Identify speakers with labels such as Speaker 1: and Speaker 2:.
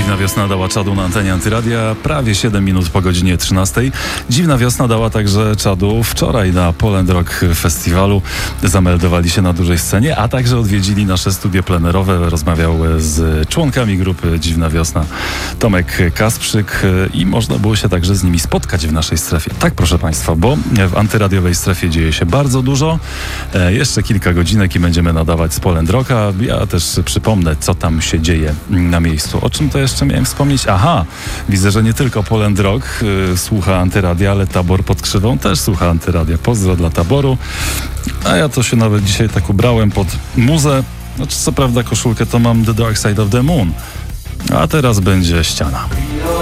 Speaker 1: Dziwna wiosna dała czadu na antenie Antyradia prawie 7 minut po godzinie 13. Dziwna wiosna dała także czadu wczoraj na Poland Rock Festiwalu. Zameldowali się na dużej scenie, a także odwiedzili nasze studio plenerowe. Rozmawiał z członkami grupy Dziwna Wiosna Tomek Kasprzyk i można było się także z nimi spotkać w naszej strefie. Tak, proszę Państwa, bo w antyradiowej strefie dzieje się bardzo dużo. Jeszcze kilka godzinek i będziemy nadawać z Poland Rocka. Ja też przypomnę, co tam się dzieje na miejscu. O czym to jeszcze miałem wspomnieć? Aha, widzę, że nie tylko Poland Rock słucha Antyradia, ale Tabor pod Krzywą też słucha Antyradia. Pozdro dla Taboru. A ja to się nawet dzisiaj tak ubrałem pod muzę. Znaczy, co prawda koszulkę to mam The Dark Side of the Moon. A teraz będzie ściana.